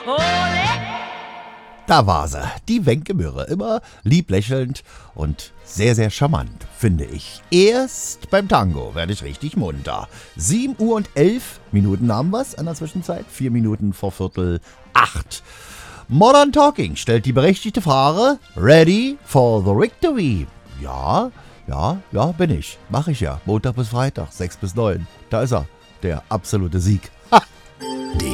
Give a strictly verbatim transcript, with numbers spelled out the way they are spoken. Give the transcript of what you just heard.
Da war sie, die Wenke Mürre, immer lieb lächelnd und sehr, sehr charmant, finde ich. Erst beim Tango werde ich richtig munter. sieben Uhr und elf Minuten haben wir's an der Zwischenzeit, vier Minuten vor Viertel acht. Modern Talking stellt die berechtigte Frage, ready for the victory? Ja, ja, ja, bin ich. Mach ich ja. Montag bis Freitag, sechs bis neun. Da ist er, der absolute Sieg.